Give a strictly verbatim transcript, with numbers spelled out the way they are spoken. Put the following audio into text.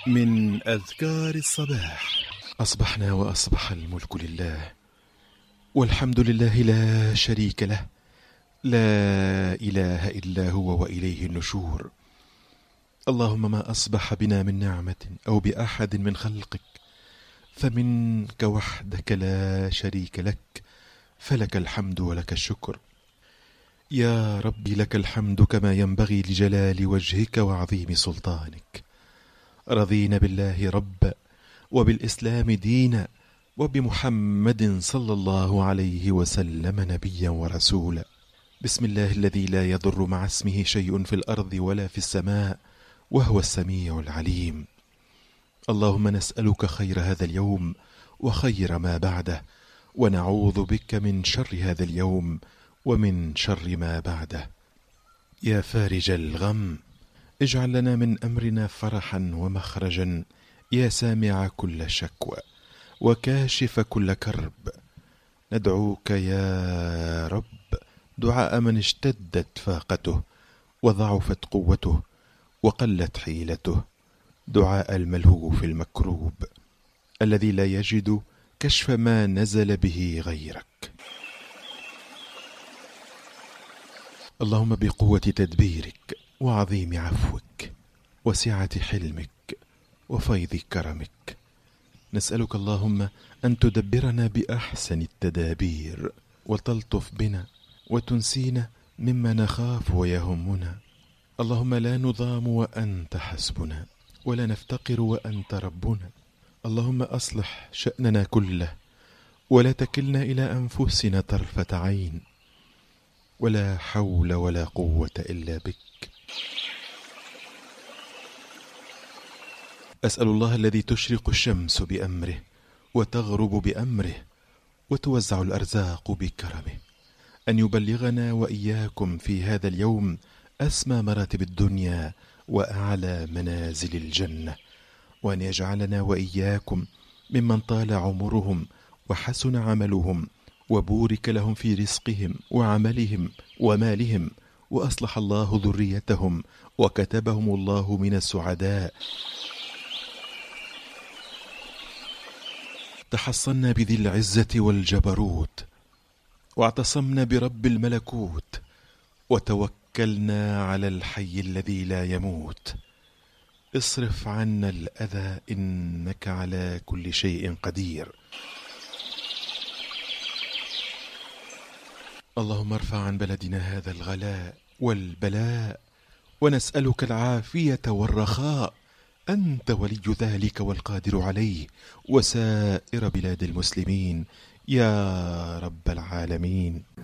من أذكار الصباح. أصبحنا وأصبح الملك لله، والحمد لله لا شريك له، لا إله إلا هو وإليه النشور. اللهم ما أصبح بنا من نعمة أو بأحد من خلقك فمنك وحدك لا شريك لك، فلك الحمد ولك الشكر. يا ربي لك الحمد كما ينبغي لجلال وجهك وعظيم سلطانك. رضينا بالله ربا، وبالإسلام دينا، وبمحمد صلى الله عليه وسلم نبيا ورسولا. بسم الله الذي لا يضر مع اسمه شيء في الأرض ولا في السماء، وهو السميع العليم. اللهم نسألك خير هذا اليوم وخير ما بعده، ونعوذ بك من شر هذا اليوم ومن شر ما بعده. يا فارج الغم، اجعل لنا من أمرنا فرحا ومخرجا، يا سامع كل شكوى وكاشف كل كرب. ندعوك يا رب دعاء من اشتدت فاقته وضعفت قوته وقلت حيلته، دعاء الملهوف المكروب الذي لا يجد كشف ما نزل به غيرك. اللهم بقوة تدبيرك وعظيم عفوك وسعة حلمك وفيض كرمك نسألك اللهم أن تدبرنا بأحسن التدابير، وتلطف بنا وتنسينا مما نخاف ويهمنا. اللهم لا نضام وأنت حسبنا، ولا نفتقر وأنت ربنا. اللهم أصلح شأننا كله، ولا تكلنا إلى أنفسنا طرفة عين، ولا حول ولا قوة إلا بك. أسأل الله الذي تشرق الشمس بأمره وتغرب بأمره وتوزع الأرزاق بكرمه أن يبلغنا وإياكم في هذا اليوم أسمى مراتب الدنيا وأعلى منازل الجنة، وأن يجعلنا وإياكم ممن طال عمرهم وحسن عملهم وبورك لهم في رزقهم وعملهم ومالهم، وأصلح الله ذريتهم وكتبهم الله من السعداء. تحصنا بذي العزة والجبروت، واعتصمنا برب الملكوت، وتوكلنا على الحي الذي لا يموت. اصرف عنا الأذى إنك على كل شيء قدير. اللهم ارفع عن بلدنا هذا الغلاء والبلاء، ونسألك العافية والرخاء، أنت ولي ذلك والقادر عليه، وسائر بلاد المسلمين يا رب العالمين.